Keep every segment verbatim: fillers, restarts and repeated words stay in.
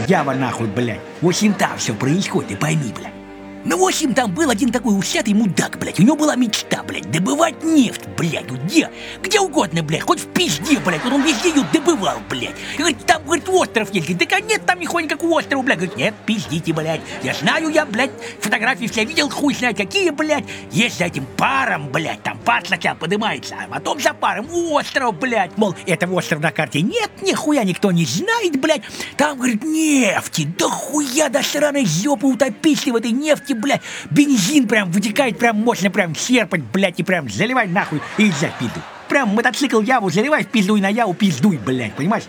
Ява нахуй, блядь. В общем, там все происходит, ты пойми, блядь. Ну, в общем, там был один такой усатый мудак, блядь. У него была мечта, блядь, добывать нефть, блядь. Ну, где? Где угодно, блядь. Хоть в пизде, блядь. Вот он везде ее добывал, блядь. И говорит, там, говорит, остров есть. Да нет там нихуя никакого острова, блядь. Говорит, нет, пиздите, блядь. Я знаю, я, блядь, фотографии все видел, хуй знает какие, блядь. Есть за этим паром, блядь. Там пар сначала поднимается, а потом за паром остров, блядь. Мол, этого острова на карте нет, нихуя никто не знает, блядь. Там, говорит, нефти. Да хуя до сраной жопы утопись в этой нефти, блядь, бензин прям вытекает, прям мощно, прям серпать, блядь, и прям заливай нахуй и за пизду. Прям мотоцикл Яву заливай в пизду и на Яву пиздуй, блядь, понимаешь?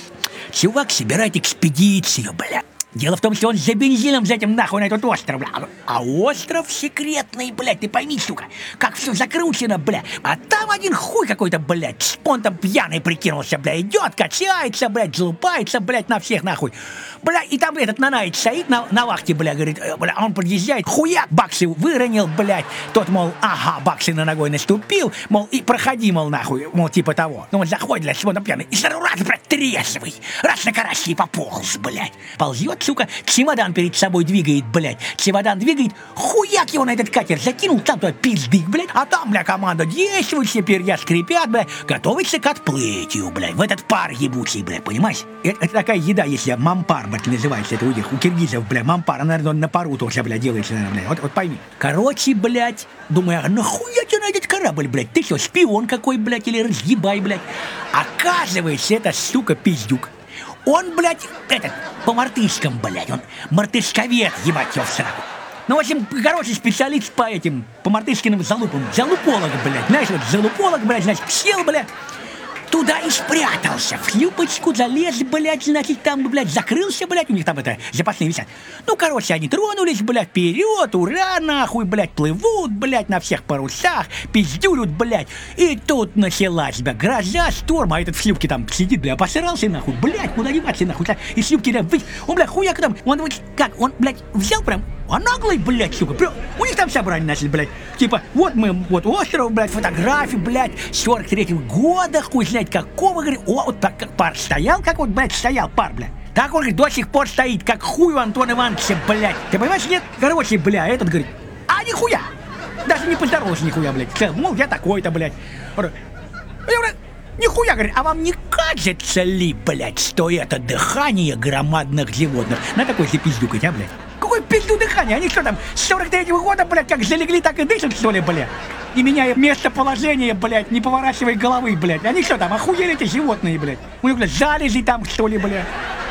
Чувак собирает экспедицию, блядь. Дело в том, что он за бензином, за этим нахуй на этот остров, бля. А остров секретный, блядь, ты пойми, сука, как все закручено, бля. А там один хуй какой-то, блядь, он там пьяный прикинулся, бля, идет, качается, блядь, залупается, блядь, на всех нахуй. Бля, и там этот нанаид стоит на, на вахте, бля, говорит, бля, он подъезжает, хуяк, баксы выронил, блядь. Тот, мол, ага, баксы на ногой наступил, мол, и проходи, мол, нахуй, мол, типа того. Ну, он заходит, блядь, он пьяный, и сразу раз, блядь, трезвый, раз на карасе и пополз, блядь. Ползет, сука, чемодан перед собой двигает, блядь. Чемодан двигает, хуяк его на этот катер закинул, там туда пиздык, блядь. А там, бля, команда действует, все перья скрипят, блядь, готовится к отплытию, блядь, в этот пар ебучий, блядь, понимаешь? Это, это такая еда, если мампар, блядь, называется, это у них, у киргизов, бля, мампар, наверное, он на пару тоже, бля, делается, наверное, бля. Вот, вот пойми. Короче, блядь, думаю, а нахуя тебе на этот корабль, блядь? Ты что, шпион какой, блядь, или разъебай, блядь? Оказывается, это, сука, пиздюк. Он, блядь, этот, по мартышкам, блядь, он мартышковед, ебать его в сраку. Ну, в общем, короче, специалист по этим, по мартышкиным залупам, залуполог, блядь, знаешь, вот залуполог, блядь, значит, сел, блядь, туда и спрятался, в шлюпочку залез, блядь, значит, там, блядь, закрылся, блядь, у них там это, запасные висят. Ну, короче, они тронулись, блядь, вперед, ура, нахуй, блядь, плывут, блядь, на всех парусах, пиздюлют, блядь. И тут началась, блядь, гроза, шторм, а этот в шлюпке там сидит, блядь, посрался, нахуй, блядь, куда деваться, нахуй, и шлюпки, блядь, он, блядь, хуяк там, он, вот, как, он, блядь, взял прям, а наглый, блядь, сука, прям, у них там собрание начали, блядь, типа, вот мы, вот остров, блядь, фотографии, блядь, сорок третьего года, хуй знает какого, говорит, о, вот так, как пар стоял, как вот, блядь, стоял пар, блядь. Так он, говорит, до сих пор стоит, как хуй у Антона Ивановича, блядь. Ты понимаешь, нет? Короче, бля, этот говорит, а нихуя, даже не поздоровался нихуя, блядь. Мол, я такой-то, блядь. Я говорю, нихуя, говорит, а вам не кажется ли, блядь, что это дыхание громадных животных? На такой себе пиздюкать, а, блядь? Какое пизду дыхание? Они что там, с сорок третьего года, блядь, как залегли, так и дышат, что ли, блядь? Не меняя местоположение, блядь, не поворачивая головы, блядь. Они что там, охуели эти животные, блядь? У них, блядь, залезли там, что ли, блядь?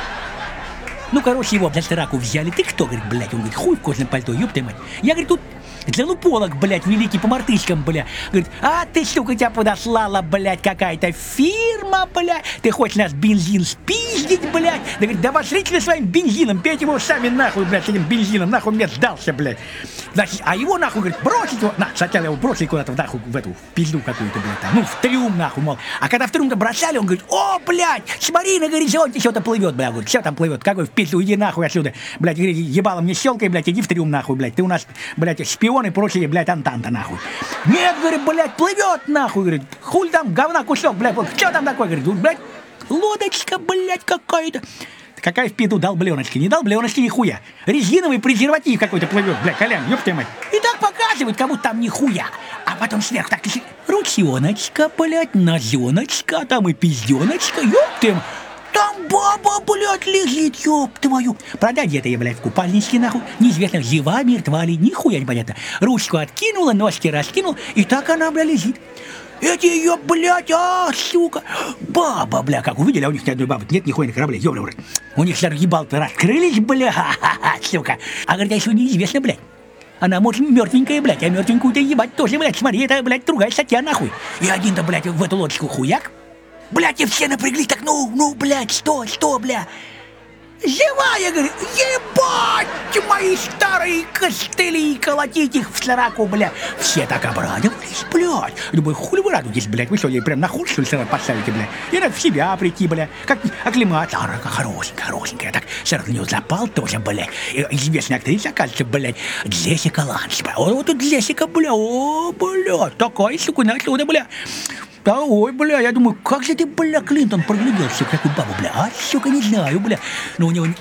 Ну, короче, его за сраку взяли. Ты кто, говорит, блядь? Он говорит, хуй в кожаном пальто, ёб ты мать. Я, говорит, тут залуполог, блядь, великий по мартышкам, блядь. Говорит, а ты, сука, тебя подослала, блядь, какая-то фирма, блядь. Ты хочешь нас бензин спиздить, блядь? Да, говорит, да вошлите своим бензином, пейте его сами нахуй, блядь, с этим бензином, нахуй мне сдался, блядь. Значит, а его нахуй, говорит, бросить его, на, сначала его бросили куда-то нахуй, в эту, в пизду какую-то, блядь, там, ну, в трюм, нахуй, мол. А когда в трюм-то бросали, он говорит, о, блядь, смотри, на горизонте что-то плывет, блядь, говорит, что там плывет, какой в пизду, иди нахуй отсюда, блядь, говорит, ебалом не щелкай, блядь, иди в трюм, нахуй, блядь, ты у нас, блядь, шпион и прочие, блядь, антанта, нахуй. Нет, говорит, блядь, плывет, нахуй, говорит, хуй там, говна кусок, блядь, что там такое, говорит, блядь, лодочка, блядь, какая-то. Какая в пизду долбленочка? Не долбленочки нихуя. Резиновый презерватив какой-то плывет, бля, Колян, ёб твою мать. И так показывают, как будто там нихуя. А потом сверху так, ручоночка, блядь, нозеночка, там и пизденочка, ёб ты. Там баба, блядь, лежит, ёб твою. Продай где-то я, блядь, в купальничке, нахуй. Неизвестно, жива, мертва ли, нихуя непонятно. Ручку откинула, ножки раскинул, и так она, бля, лежит. Эти ее, блядь, а, сука, баба, бля, как увидели, а у них ни одной бабы нет, нихуя на корабле, ёбля, блядь. У них сразу ебал-то раскрылись, бля, ха-ха-ха, сука. А говорит, а еще неизвестно, блядь. Она, может, мертвенькая, блядь, а мертвенькую-то ебать тоже, блядь, смотри, это, блядь, другая статья, нахуй. И один-то, блядь, в эту лодочку хуяк. Блядь, и все напряглись, так, ну, ну, блядь, что, что, бля. Живая, говорит, ебать мои старые костыли, колотить их в сраку, бля. Все так обрадовались, блядь. Думаю, хули вы радуетесь, блядь, вы что, ей прям на хуй, что ли, сразу поставите, бля? И надо в себя прийти, бля, как оклематься. А, хорошенькая, хорошенькая, так сразу на нее запал тоже, блядь. Известная актриса, оказывается, блядь, Джессика Ланч, бля. О, вот тут Джессика, бля, о, бля, такая, сука, отсюда, бля. Да, ой, бля, я думаю, как же ты, бля, Клинтон проглядел всю такую бабу, бля, а, сука, не знаю, бля. Но у него